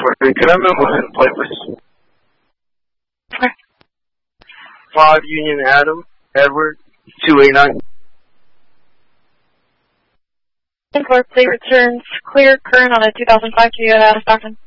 1040. Could I have a license plate, please? Okay. 5 Union Adam, Edward, 289. 10-4, plate returns clear, current on a 2005 Toyota Stockton.